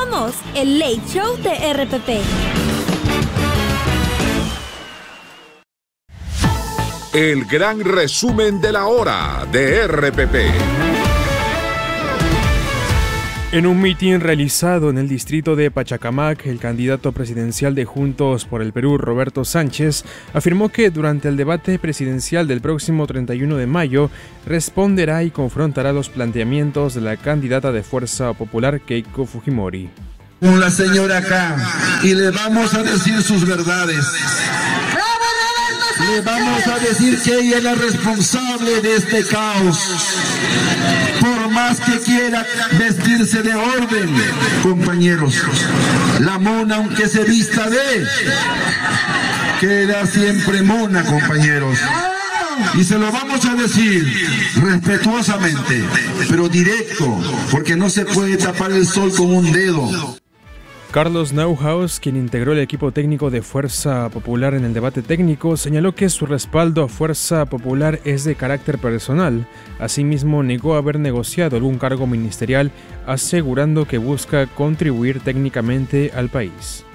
Somos el Late Show de RPP. El gran resumen de la hora de RPP. En un mitin realizado en el distrito de Pachacamac, el candidato presidencial de Juntos por el Perú, Roberto Sánchez, afirmó que durante el debate presidencial del próximo 31 de mayo responderá y confrontará los planteamientos de la candidata de Fuerza Popular, Keiko Fujimori. Con la señora acá y le vamos a decir sus verdades. Le vamos a decir que ella es la responsable de este caos. Por más que quiera vestirse de orden, compañeros, la mona, aunque se vista de, queda siempre mona, compañeros. Y se lo vamos a decir respetuosamente, pero directo, porque no se puede tapar el sol con un dedo. Carlos Neuhaus, quien integró el equipo técnico de Fuerza Popular en el debate técnico, señaló que su respaldo a Fuerza Popular es de carácter personal. Asimismo, negó haber negociado algún cargo ministerial, asegurando que busca contribuir técnicamente al país.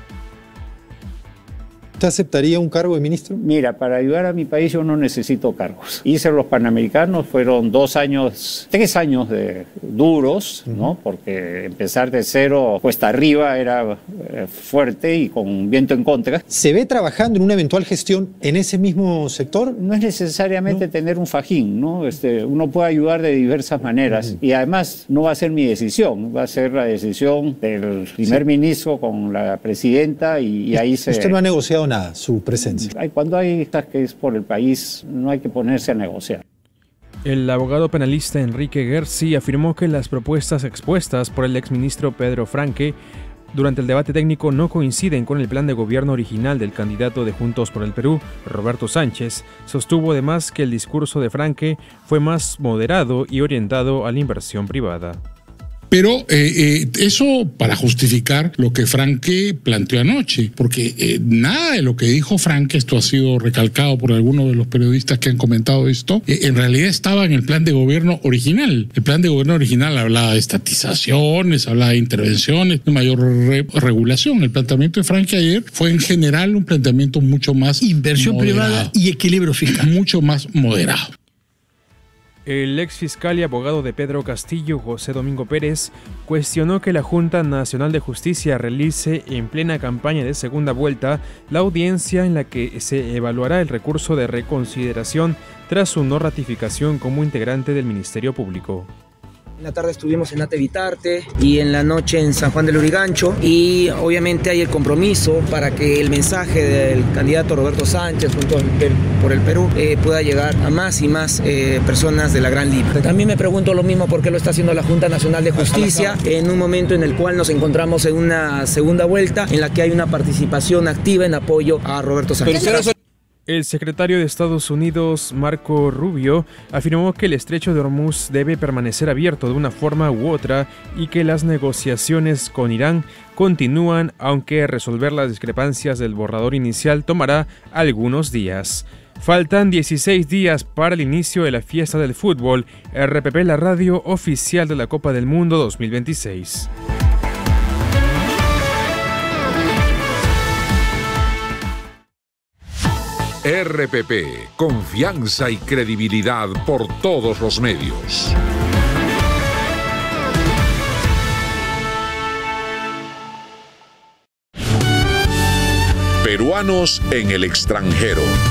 ¿Usted aceptaría un cargo de ministro? Mira, para ayudar a mi país yo no necesito cargos. Hice los Panamericanos, fueron 3 años de duros, ¿no? Porque empezar de cero cuesta arriba era fuerte y con viento en contra. ¿Se ve trabajando en una eventual gestión en ese mismo sector? No es necesariamente tener un fajín, ¿no? Uno puede ayudar de diversas maneras y además no va a ser mi decisión, va a ser la decisión del primer ministro con la presidenta y ahí se... ¿Usted no ha negociado nada, su presencia? Cuando hay estas que es por el país, no hay que ponerse a negociar. El abogado penalista Enrique Gersi afirmó que las propuestas expuestas por el exministro Pedro Franque durante el debate técnico no coinciden con el plan de gobierno original del candidato de Juntos por el Perú, Roberto Sánchez. Sostuvo además que el discurso de Franque fue más moderado y orientado a la inversión privada. Pero eso para justificar lo que Franque planteó anoche, porque nada de lo que dijo Franque, esto ha sido recalcado por algunos de los periodistas que han comentado esto, en realidad estaba en el plan de gobierno original. El plan de gobierno original hablaba de estatizaciones, hablaba de intervenciones, de mayor regulación. El planteamiento de Franque ayer fue en general un planteamiento mucho más inversión moderado, privada y equilibrio fiscal. Mucho más moderado. El ex fiscal y abogado de Pedro Castillo, José Domingo Pérez, cuestionó que la Junta Nacional de Justicia realice en plena campaña de segunda vuelta la audiencia en la que se evaluará el recurso de reconsideración tras su no ratificación como integrante del Ministerio Público. En la tarde estuvimos en Atevitarte y en la noche en San Juan del Lurigancho y obviamente hay el compromiso para que el mensaje del candidato Roberto Sánchez Juntos por el Perú pueda llegar a más y más personas de la Gran Lima. También me pregunto lo mismo por qué lo está haciendo la Junta Nacional de Justicia en un momento en el cual nos encontramos en una segunda vuelta en la que hay una participación activa en apoyo a Roberto Sánchez. El secretario de Estados Unidos, Marco Rubio, afirmó que el estrecho de Hormuz debe permanecer abierto de una forma u otra y que las negociaciones con Irán continúan, aunque resolver las discrepancias del borrador inicial tomará algunos días. Faltan 16 días para el inicio de la fiesta del fútbol. RPP, la radio oficial de la Copa del Mundo 2026. RPP, confianza y credibilidad por todos los medios. Peruanos en el extranjero.